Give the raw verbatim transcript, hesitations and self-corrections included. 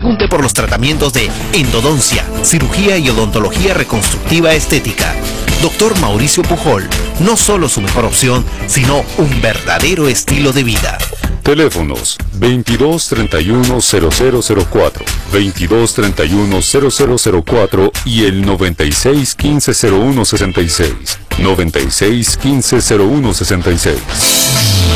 Pregunte por los tratamientos de endodoncia, cirugía y odontología reconstructiva estética. Doctor Mauricio Pujol, no solo su mejor opción, sino un verdadero estilo de vida. Teléfonos veintidós treinta y uno cero cero cero cuatro, veintidós treinta y uno cero cero cero cuatro y el noventa y seis quince cero uno sesenta y seis, noventa y seis quince cero uno sesenta y seis.